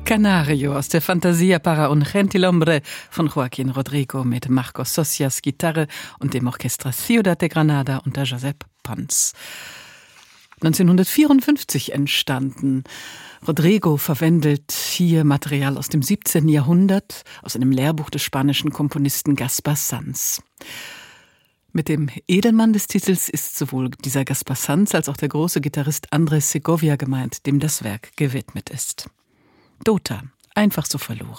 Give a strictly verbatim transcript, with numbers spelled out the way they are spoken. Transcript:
Canario aus der Fantasia para un Gentilhombre von Joaquín Rodrigo mit Marcos Socias Gitarre und dem Orchestra Ciudad de Granada unter Josep Pons. neunzehnhundertvierundfünfzig entstanden. Rodrigo verwendet hier Material aus dem siebzehnten Jahrhundert, aus einem Lehrbuch des spanischen Komponisten Gaspar Sanz. Mit dem Edelmann des Titels ist sowohl dieser Gaspar Sanz als auch der große Gitarrist Andrés Segovia gemeint, dem das Werk gewidmet ist. Dota, einfach so verloren.